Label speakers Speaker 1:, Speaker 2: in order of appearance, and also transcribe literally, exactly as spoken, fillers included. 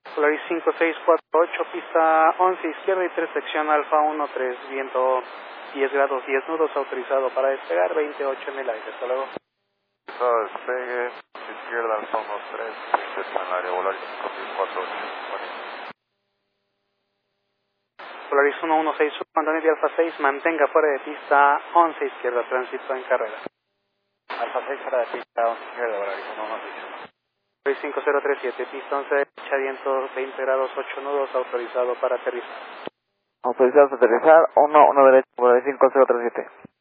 Speaker 1: Polaris cinco seis cuatro ocho, pista once izquierda y tres sección Alfa uno tres, viento diez grados diez nudos, autorizado para despegar, veintiocho en el aire. Hasta luego.
Speaker 2: Todo despegue, izquierda Alfa uno tres, estacionario, Polaris cinco seis cuatro ocho.
Speaker 1: Polaris uno uno seis, Antonio de Alfa seis, mantenga fuera de pista once izquierda, tránsito en carrera.
Speaker 2: Alfa seis fuera de pista once izquierda, Polaris uno uno seis.
Speaker 1: Polaris cinco cero tres siete, pista once derecha, viento veinte grados ocho nudos, autorizado para aterrizar.
Speaker 3: Autorizado para aterrizar, uno uno derecho, Polaris cinco cero tres siete.